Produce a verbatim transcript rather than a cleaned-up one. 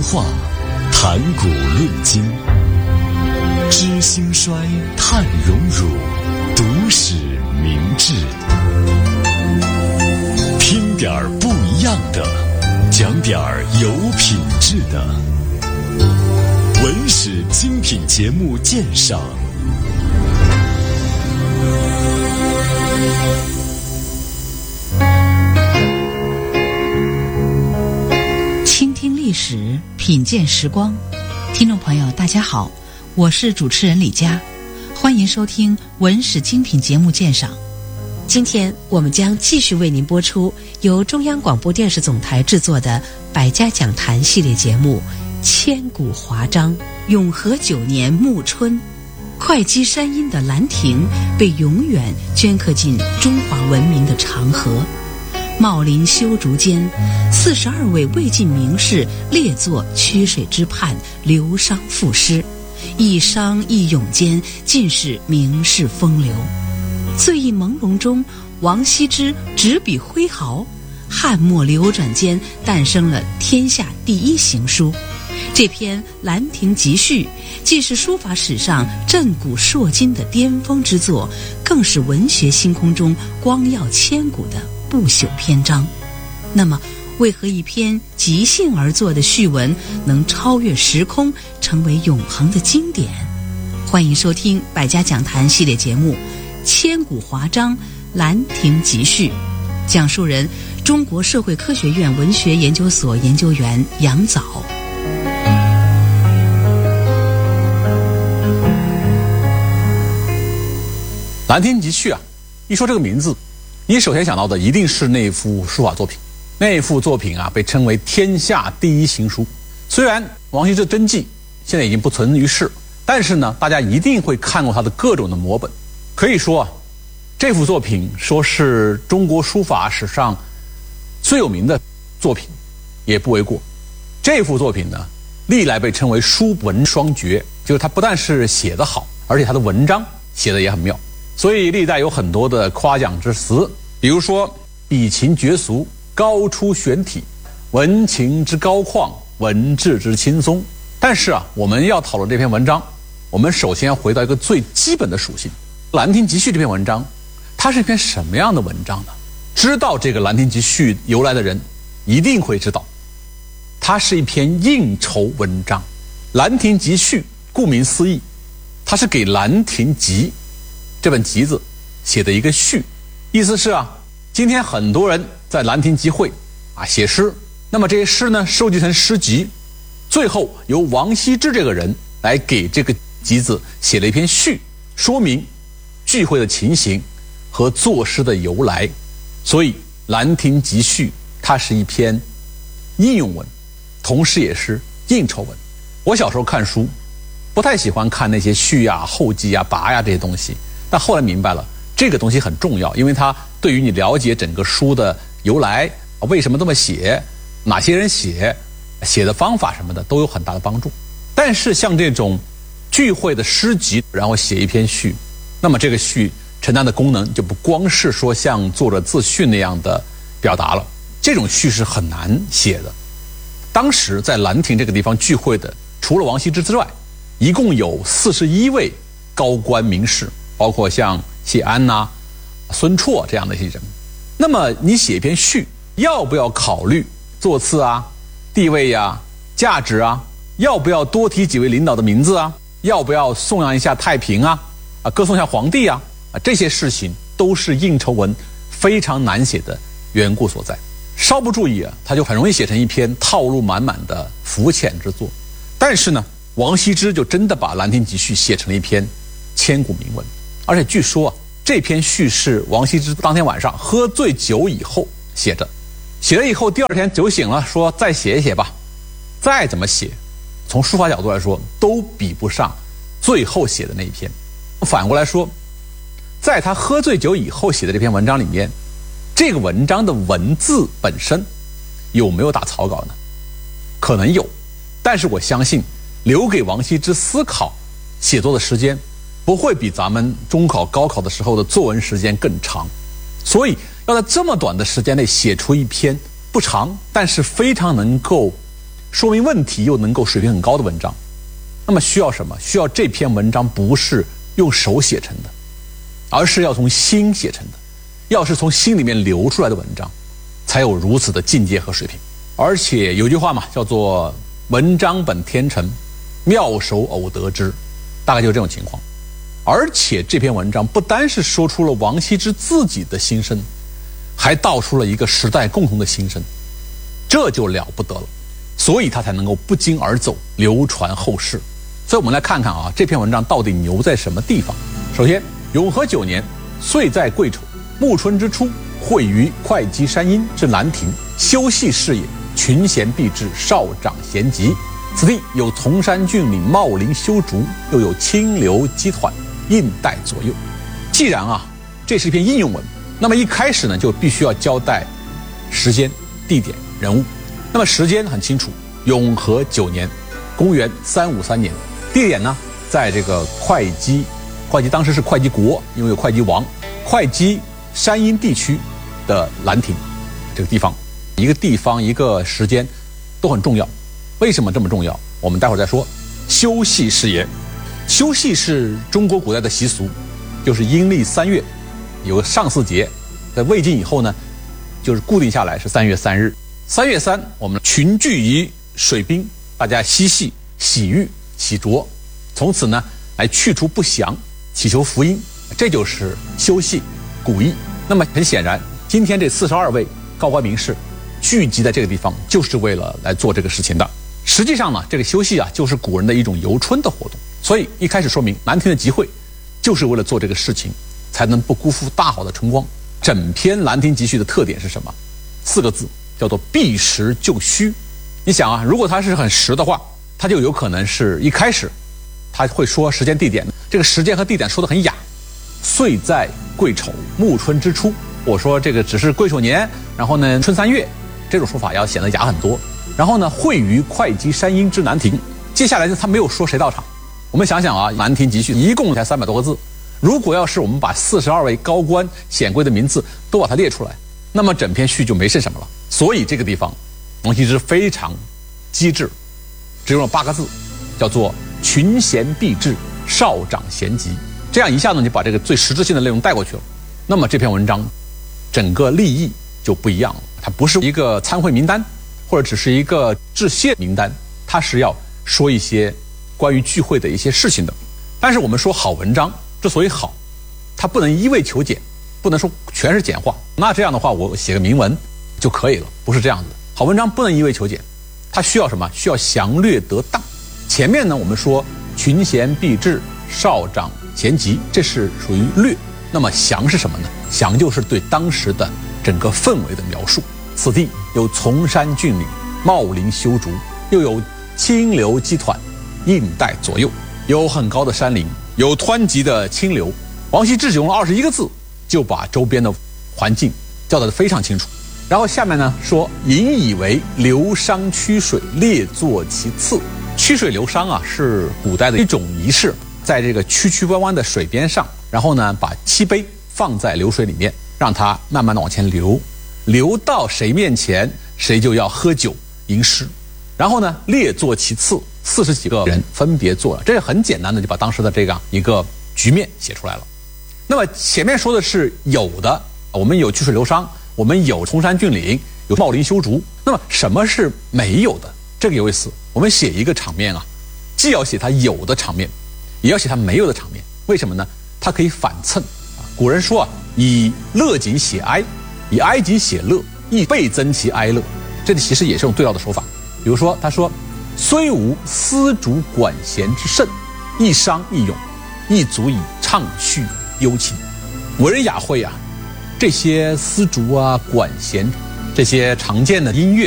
话，谈古论今，知兴衰，探荣辱，读史明智，听点儿不一样的，讲点儿有品质的。文史精品节目鉴赏。 倾听历史，品鉴时光。听众朋友大家好，我是主持人李佳，欢迎收听文史精品节目鉴赏。 今天我们将继续为您播出由中央广播电视总台制作的百家讲坛系列节目千古华章。永和九年暮春，会稽山阴的兰亭被永远镌刻进中华文明的长河。茂林修竹间，四十二位魏晋名士列作曲水之畔，流觞赋诗，一觞一咏间尽是名士风流。醉意朦胧中，王羲之执笔挥毫，汉末流转间诞生了天下第一行书。这篇《兰亭集序》既是书法史上震古烁今的巅峰之作，更是文学星空中光耀千古的不朽篇章。那么，为何一篇即兴而作的序文能超越时空，成为永恒的经典？欢迎收听百家讲坛系列节目《千古华章·兰亭集序》，讲述人中国社会科学院文学研究所研究员杨藻。 兰亭集序啊，一说这个名字，你首先想到的一定是那幅书法作品。那幅作品啊，被称为天下第一行书。虽然王羲之真迹现在已经不存于世，但是呢，大家一定会看过他的各种的摹本。可以说啊，这幅作品说是中国书法史上最有名的作品，也不为过。这幅作品呢，历来被称为书文双绝，就是它不但是写得好，而且它的文章写得也很妙。所以历代有很多的夸奖之词，比如说笔情绝俗，高出玄体，文情之高旷，文质之轻松。但是啊，我们要讨论这篇文章，我们首先要回到一个最基本的属性。《兰亭集序》这篇文章，它是一篇什么样的文章呢？知道这个《兰亭集序》由来的人一定会知道，它是一篇应酬文章。《兰亭集序》顾名思义，它是给《兰亭集》这本集子写的一个序，意思是啊，今天很多人在兰亭集会啊写诗，那么这些诗呢收集成诗集，最后由王羲之这个人来给这个集子写了一篇序，说明聚会的情形和作诗的由来。所以《兰亭集序》它是一篇应用文，同时也是应酬文。我小时候看书不太喜欢看那些序啊、后记啊、跋呀这些东西，但后来明白了，这个东西很重要，因为它对于你了解整个书的由来，为什么这么写，哪些人写，写的方法什么的都有很大的帮助。但是像这种聚会的诗集，然后写一篇序，那么这个序承担的功能就不光是说像作者自序那样的表达了，这种序是很难写的。当时在兰亭这个地方聚会的，除了王羲之之外，一共有四十一位高官名士，包括像谢安呐、啊、孙绰这样的一些人。那么你写一篇序，要不要考虑座次啊、地位啊、价值啊？要不要多提几位领导的名字啊？要不要颂扬一下太平啊？啊，歌颂一下皇帝啊？啊，这些事情都是应酬文非常难写的缘故所在。稍不注意啊，他就很容易写成一篇套路满满的浮浅之作。但是呢，王羲之就真的把《兰亭集序》写成了一篇千古名文。而且据说啊，这篇序是王羲之当天晚上喝醉酒以后写的，写了以后第二天酒醒了，说再写一写吧。再怎么写，从书法角度来说都比不上最后写的那一篇。反过来说，在他喝醉酒以后写的这篇文章里面，这个文章的文字本身有没有打草稿呢？可能有，但是我相信留给王羲之思考写作的时间不会比咱们中考高考的时候的作文时间更长。所以要在这么短的时间内写出一篇不长但是非常能够说明问题又能够水平很高的文章。那么需要什么？需要这篇文章不是用手写成的，而是要从心写成的，要是从心里面流出来的文章，才有如此的境界和水平。而且有句话嘛，叫做文章本天成，妙手偶得之，大概就是这种情况。而且这篇文章不单是说出了王羲之自己的心声，还道出了一个时代共同的心声，这就了不得了，所以他才能够不胫而走，流传后世。所以我们来看看啊，这篇文章到底牛在什么地方。首先，永和九年，岁在癸丑，暮春之初，会于会稽山阴之兰亭，修禊事也，群贤毕至，少长咸集。此地有崇山峻岭，茂林修竹，又有清流激湍，印带左右。既然啊，这是一篇应用文，那么一开始呢，就必须要交代时间、地点、人物。那么时间很清楚，永和九年，公元三五三年。地点呢，在这个会稽，会稽当时是会稽国，因为有会稽王。会稽山阴地区的兰亭这个地方，一个地方一个时间都很重要。为什么这么重要？我们待会儿再说。修禊事也，修禊是中国古代的习俗，就是阴历三月有个上巳节，在魏晋以后呢，就是固定下来是三月三日。三月三，我们群聚于水滨，大家嬉戏、洗浴、洗濯，从此呢来去除不祥，祈求福音，这就是修禊古意。那么很显然，今天这四十二位高官名士聚集在这个地方，就是为了来做这个事情的。实际上呢，这个修禊啊，就是古人的一种游春的活动。所以一开始说明兰亭的集会，就是为了做这个事情，才能不辜负大好的春光。整篇《兰亭集序》的特点是什么？四个字，叫做避实就虚。你想啊，如果它是很实的话，它就有可能是一开始他会说时间地点，这个时间和地点说得很雅。岁在癸丑，暮春之初，我说这个只是癸丑年，然后呢春三月，这种说法要显得雅很多。然后呢，会于会稽山阴之兰亭，接下来呢他没有说谁到场。我们想想啊，《兰亭集序》一共才三百多个字，如果要是我们把四十二位高官显贵的名字都把它列出来，那么整篇序就没剩什么了。所以这个地方，王羲之非常机智，只用了八个字，叫做群贤毕至，少长咸集。这样一下呢，就把这个最实质性的内容带过去了。那么这篇文章整个立意就不一样了，它不是一个参会名单，或者只是一个致谢名单，它是要说一些关于聚会的一些事情的。但是我们说好文章之所以好，它不能一味求简，不能说全是简化。那这样的话，我写个铭文就可以了，不是这样子的。好文章不能一味求简，它需要什么？需要详略得当。前面呢，我们说群贤毕至，少长咸集，这是属于略。那么详是什么呢？详就是对当时的整个氛围的描述。此地有崇山峻岭，茂林修竹，又有清流激湍，印带左右，有很高的山林，有湍急的清流。王羲之只用了二十一个字，就把周边的环境交代得非常清楚。然后下面呢说，引以为流觞曲水，列坐其次。曲水流觞啊，是古代的一种仪式，在这个曲曲弯弯的水边上，然后呢把漆杯放在流水里面，让它慢慢的往前流，流到谁面前，谁就要喝酒吟诗。然后呢列坐其次，四十几个人分别坐了，这是很简单的，就把当时的这样一个局面写出来了。那么前面说的是有的，我们有曲水流觞，我们有崇山峻岭，有茂林修竹。那么什么是没有的？这个有意思。我们写一个场面啊，既要写它有的场面，也要写它没有的场面。为什么呢？它可以反衬啊。古人说啊，以乐景写哀，以哀景写乐，亦倍增其哀乐。这里其实也是用对照的手法。比如说，他说：“虽无丝竹管弦之盛，一觞一咏，亦足以畅叙幽情。”文人雅会啊，这些丝竹啊、管弦，这些常见的音乐，